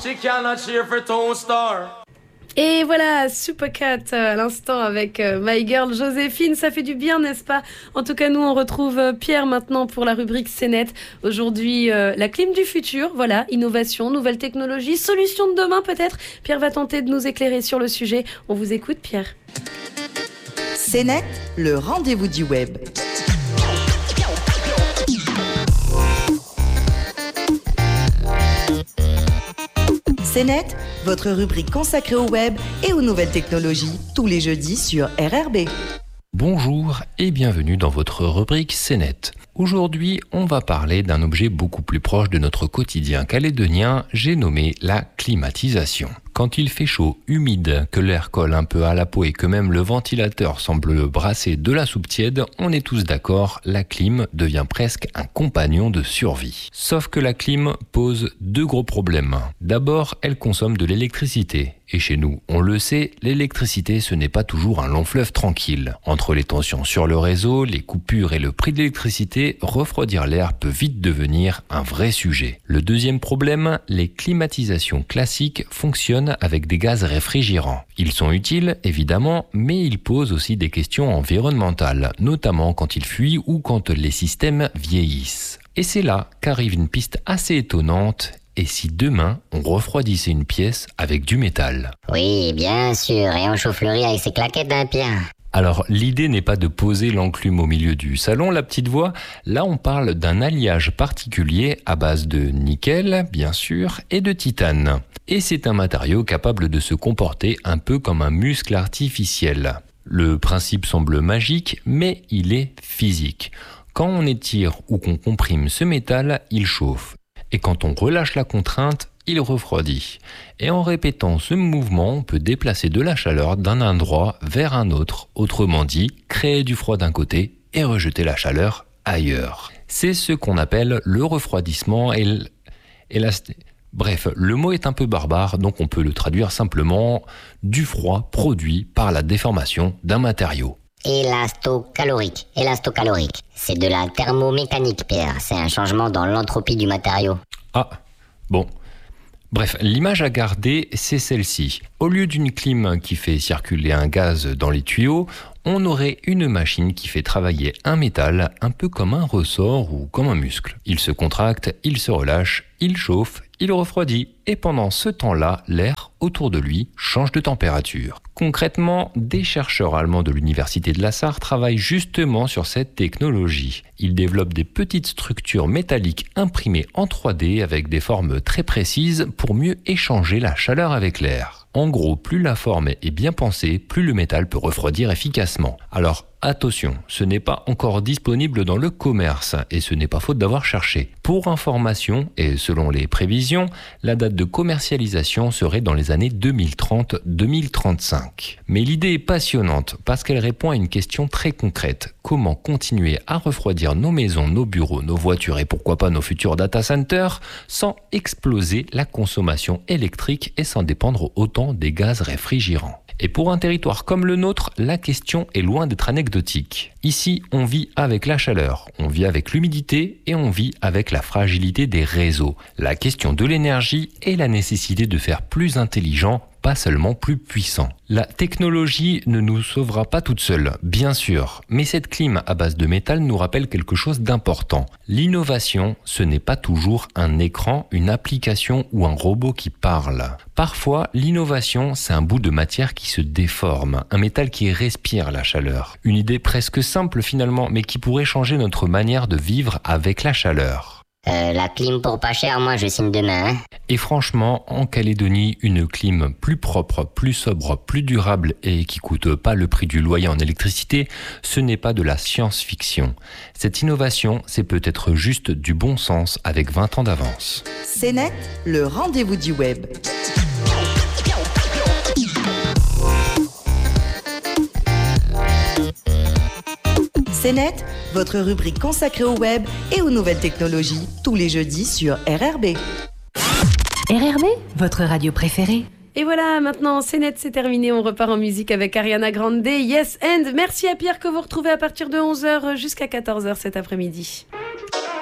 She cannot cheer for Tone Star. Et voilà, Supercat à l'instant avec My Girl Joséphine, ça fait du bien, n'est-ce pas? En tout cas, nous, on retrouve Pierre maintenant pour la rubrique CNET. Aujourd'hui, la clim du futur, voilà, innovation, nouvelles technologies, solutions de demain peut-être. Pierre va tenter de nous éclairer sur le sujet. On vous écoute, Pierre. CNET, le rendez-vous du web. CNET, votre rubrique consacrée au web et aux nouvelles technologies, tous les jeudis sur RRB. Bonjour et bienvenue dans votre rubrique CNET. Aujourd'hui, on va parler d'un objet beaucoup plus proche de notre quotidien calédonien, j'ai nommé la climatisation. Quand il fait chaud, humide, que l'air colle un peu à la peau et que même le ventilateur semble brasser de la soupe tiède, on est tous d'accord, la clim devient presque un compagnon de survie. Sauf que la clim pose deux gros problèmes. D'abord, elle consomme de l'électricité. Et chez nous, on le sait, l'électricité, ce n'est pas toujours un long fleuve tranquille. Entre les tensions sur le réseau, les coupures et le prix de l'électricité, refroidir l'air peut vite devenir un vrai sujet. Le deuxième problème, les climatisations classiques fonctionnent avec des gaz réfrigérants. Ils sont utiles, évidemment, mais ils posent aussi des questions environnementales, notamment quand ils fuient ou quand les systèmes vieillissent. Et c'est là qu'arrive une piste assez étonnante. Et si demain, on refroidissait une pièce avec du métal? Oui, bien sûr, et on chauffe le riz avec ses claquettes d'un Pierre. Alors, l'idée n'est pas de poser l'enclume au milieu du salon, la petite voix. Là, on parle d'un alliage particulier à base de nickel, bien sûr, et de titane. Et c'est un matériau capable de se comporter un peu comme un muscle artificiel. Le principe semble magique, mais il est physique. Quand on étire ou qu'on comprime ce métal, il chauffe. Et quand on relâche la contrainte, il refroidit. Et en répétant ce mouvement, on peut déplacer de la chaleur d'un endroit vers un autre. Autrement dit, créer du froid d'un côté et rejeter la chaleur ailleurs. C'est ce qu'on appelle le refroidissement Bref, le mot est un peu barbare, donc on peut le traduire simplement du froid produit par la déformation d'un matériau. Élastocalorique. C'est de la thermomécanique, Pierre. C'est un changement dans l'entropie du matériau. Ah, bon. Bref, l'image à garder, c'est celle-ci. Au lieu d'une clim qui fait circuler un gaz dans les tuyaux, on aurait une machine qui fait travailler un métal un peu comme un ressort ou comme un muscle. Il se contracte, il se relâche, il chauffe, il refroidit. Et pendant ce temps-là, l'air autour de lui change de température. Concrètement, des chercheurs allemands de l'université de la Sarre travaillent justement sur cette technologie. Ils développent des petites structures métalliques imprimées en 3D avec des formes très précises pour mieux échanger la chaleur avec l'air. En gros, plus la forme est bien pensée, plus le métal peut refroidir efficacement. Alors, attention, ce n'est pas encore disponible dans le commerce et ce n'est pas faute d'avoir cherché. Pour information, et selon les prévisions, la date de commercialisation serait dans les années 2030-2035. Mais l'idée est passionnante parce qu'elle répond à une question très concrète. Comment continuer à refroidir nos maisons, nos bureaux, nos voitures et pourquoi pas nos futurs data centers sans exploser la consommation électrique et sans dépendre autant des gaz réfrigérants? Et pour un territoire comme le nôtre, la question est loin d'être anecdotique. Ici, on vit avec la chaleur, on vit avec l'humidité et on vit avec la fragilité des réseaux. La question de l'énergie et la nécessité de faire plus intelligent, pas seulement plus puissant. La technologie ne nous sauvera pas toute seule, bien sûr, mais cette clim à base de métal nous rappelle quelque chose d'important. L'innovation, ce n'est pas toujours un écran, une application ou un robot qui parle. Parfois, l'innovation, c'est un bout de matière qui se déforme, un métal qui respire la chaleur. Une idée presque simple finalement, mais qui pourrait changer notre manière de vivre avec la chaleur. La clim pour pas cher, moi je signe demain. Hein. Et franchement, en Calédonie, une clim plus propre, plus sobre, plus durable et qui coûte pas le prix du loyer en électricité, ce n'est pas de la science-fiction. Cette innovation, c'est peut-être juste du bon sens avec 20 ans d'avance. CNET, le rendez-vous du web. CNET, votre rubrique consacrée au web et aux nouvelles technologies, tous les jeudis sur RRB. RRB, votre radio préférée. Et voilà, maintenant, CNET, c'est terminé. On repart en musique avec Ariana Grande, Yes and. Merci à Pierre que vous retrouvez à partir de 11h jusqu'à 14h cet après-midi.